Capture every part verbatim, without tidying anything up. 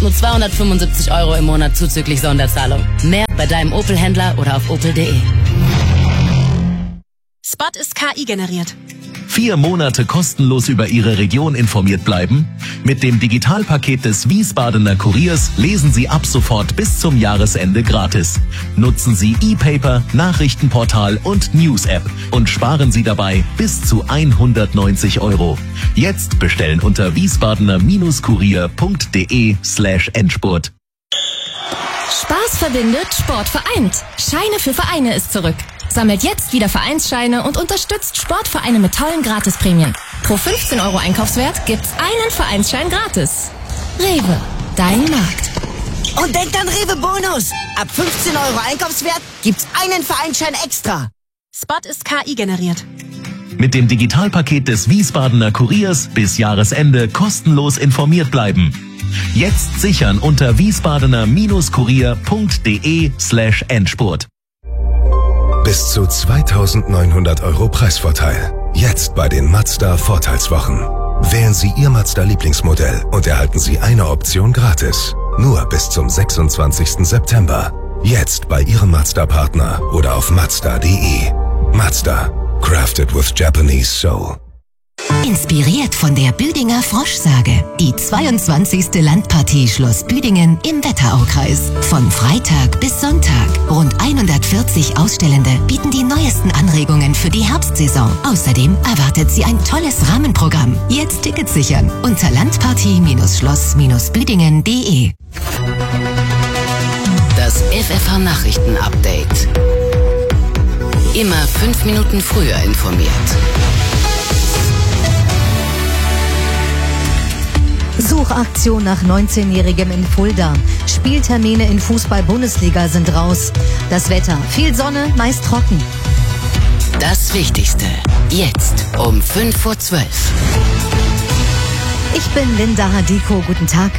nur zweihundertfünfundsiebzig Euro im Monat zuzüglich Sonderzahlung. Mehr bei deinem Opel-Händler oder auf opel punkt de. Spot ist K I generiert. Vier Monate kostenlos über Ihre Region informiert bleiben? Mit dem Digitalpaket des Wiesbadener Kuriers lesen Sie ab sofort bis zum Jahresende gratis. Nutzen Sie E-Paper, Nachrichtenportal und News-App und sparen Sie dabei bis zu hundertneunzig Euro. Jetzt bestellen unter wiesbadener-kurier.de slash Endspurt. Spaß verbindet, Sport vereint. Scheine für Vereine ist zurück. Sammelt jetzt wieder Vereinsscheine und unterstützt Sportvereine mit tollen Gratisprämien. Pro fünfzehn Euro Einkaufswert gibt's einen Vereinsschein gratis. Rewe, dein Markt. Und denkt an Rewe Bonus. Ab fünfzehn Euro Einkaufswert gibt's einen Vereinsschein extra. Spot ist K I generiert. Mit dem Digitalpaket des Wiesbadener Kuriers bis Jahresende kostenlos informiert bleiben. Jetzt sichern unter wiesbadener-kurier.de slash Endspurt. Bis zu zweitausendneunhundert Euro Preisvorteil. Jetzt bei den Mazda Vorteilswochen. Wählen Sie Ihr Mazda Lieblingsmodell und erhalten Sie eine Option gratis. Nur bis zum sechsundzwanzigsten September. Jetzt bei Ihrem Mazda-Partner oder auf mazda punkt de. Mazda. Crafted with Japanese soul. Inspiriert von der Büdinger Froschsage. Die zweiundzwanzigste Landpartie Schloss Büdingen im Wetteraukreis. Von Freitag bis Sonntag. Rund hundertvierzig Ausstellende bieten die neuesten Anregungen für die Herbstsaison. Außerdem erwartet Sie ein tolles Rahmenprogramm. Jetzt Tickets sichern unter landpartie-schloss-büdingen punkt de. Das F F H-Nachrichten-Update. Immer fünf Minuten früher informiert. Suchaktion nach neunzehnjährigem in Fulda. Spieltermine in Fußball-Bundesliga sind raus. Das Wetter, viel Sonne, meist trocken. Das Wichtigste, jetzt um fünf vor zwölf. Ich bin Linda Hadiko, guten Tag.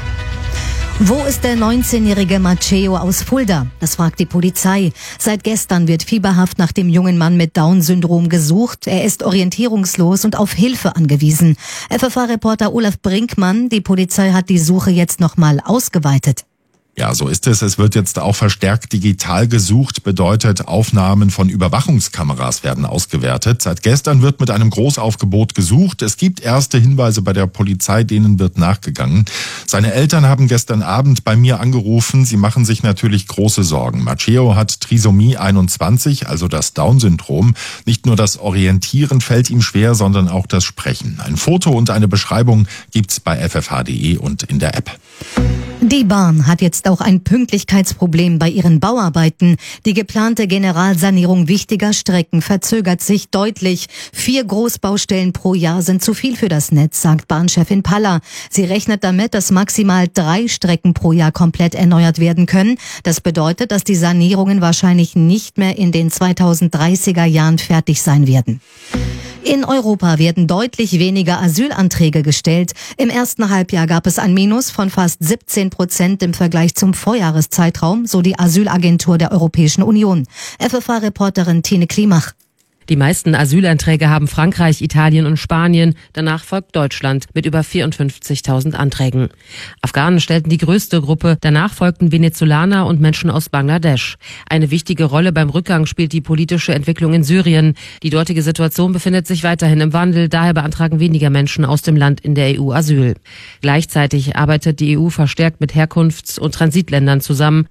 Wo ist der neunzehnjährige Matteo aus Fulda? Das fragt die Polizei. Seit gestern wird fieberhaft nach dem jungen Mann mit Down-Syndrom gesucht. Er ist orientierungslos und auf Hilfe angewiesen. F F H-Reporter Olaf Brinkmann, die Polizei hat die Suche jetzt nochmal ausgeweitet. Ja, so ist es. Es wird jetzt auch verstärkt digital gesucht, bedeutet, Aufnahmen von Überwachungskameras werden ausgewertet. Seit gestern wird mit einem Großaufgebot gesucht. Es gibt erste Hinweise bei der Polizei, denen wird nachgegangen. Seine Eltern haben gestern Abend bei mir angerufen. Sie machen sich natürlich große Sorgen. Matteo hat Trisomie einundzwanzig, also das Down-Syndrom. Nicht nur das Orientieren fällt ihm schwer, sondern auch das Sprechen. Ein Foto und eine Beschreibung gibt's bei f f h punkt de und in der App. Die Bahn hat jetzt auch ein Pünktlichkeitsproblem bei ihren Bauarbeiten. Die geplante Generalsanierung wichtiger Strecken verzögert sich deutlich. Vier Großbaustellen pro Jahr sind zu viel für das Netz, sagt Bahnchefin Paller. Sie rechnet damit, dass maximal drei Strecken pro Jahr komplett erneuert werden können. Das bedeutet, dass die Sanierungen wahrscheinlich nicht mehr in den zweitausenddreißiger Jahren fertig sein werden. In Europa werden deutlich weniger Asylanträge gestellt. Im ersten Halbjahr gab es ein Minus von fast siebzehn Prozent im Vergleich zum Vorjahreszeitraum, so die Asylagentur der Europäischen Union. F F H-Reporterin Tine Klimach. Die meisten Asylanträge haben Frankreich, Italien und Spanien. Danach folgt Deutschland mit über vierundfünfzigtausend Anträgen. Afghanen stellten die größte Gruppe. Danach folgten Venezolaner und Menschen aus Bangladesch. Eine wichtige Rolle beim Rückgang spielt die politische Entwicklung in Syrien. Die dortige Situation befindet sich weiterhin im Wandel. Daher beantragen weniger Menschen aus dem Land in der E U Asyl. Gleichzeitig arbeitet die E U verstärkt mit Herkunfts- und Transitländern zusammen.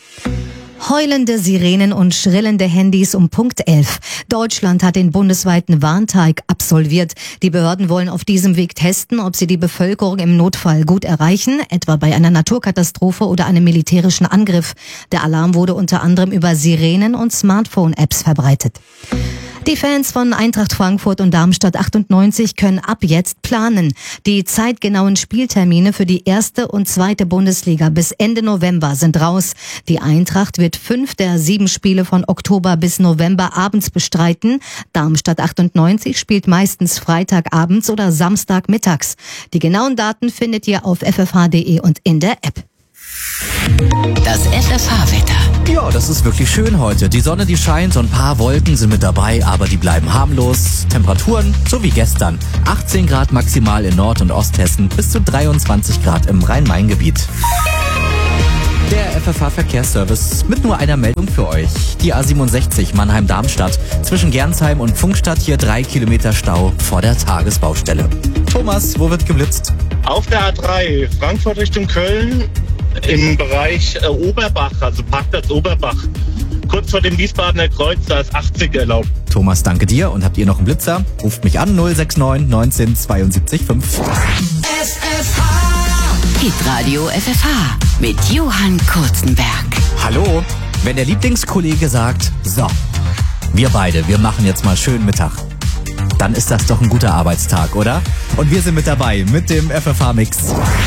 Heulende Sirenen und schrillende Handys um Punkt elf. Deutschland hat den bundesweiten Warntag absolviert. Die Behörden wollen auf diesem Weg testen, ob sie die Bevölkerung im Notfall gut erreichen, etwa bei einer Naturkatastrophe oder einem militärischen Angriff. Der Alarm wurde unter anderem über Sirenen und Smartphone-Apps verbreitet. Die Fans von Eintracht Frankfurt und Darmstadt achtundneunzig können ab jetzt planen. Die zeitgenauen Spieltermine für die erste und zweite Bundesliga bis Ende November sind raus. Die Eintracht wird fünf der sieben Spiele von Oktober bis November abends bestreiten. Darmstadt achtundneunzig spielt meistens Freitagabends oder Samstagmittags. Die genauen Daten findet ihr auf f f h punkt de und in der App. Das F F H-Wetter. Ja, das ist wirklich schön heute. Die Sonne, die scheint, so ein paar Wolken sind mit dabei, aber die bleiben harmlos. Temperaturen, so wie gestern. achtzehn Grad maximal in Nord- und Osthessen bis zu dreiundzwanzig Grad im Rhein-Main-Gebiet. Der F F H-Verkehrsservice mit nur einer Meldung für euch. Die A siebenundsechzig Mannheim-Darmstadt. Zwischen Gernsheim und Pfungstadt hier drei Kilometer Stau vor der Tagesbaustelle. Thomas, wo wird geblitzt? Auf der A drei, Frankfurt Richtung Köln, im Bereich äh, Oberbach, also Parkplatz Oberbach. Kurz vor dem Wiesbadener Kreuz, da ist achtzig erlaubt. Thomas, danke dir. Und habt ihr noch einen Blitzer? Ruft mich an null sechs neun neunzehn zweiundsiebzig fünf. F F H. Hitradio F F H mit Johann Kurzenberg. Hallo. Wenn der Lieblingskollege sagt, so, wir beide, wir machen jetzt mal schön Mittag, dann ist das doch ein guter Arbeitstag, oder? Und wir sind mit dabei mit dem F F H-Mix.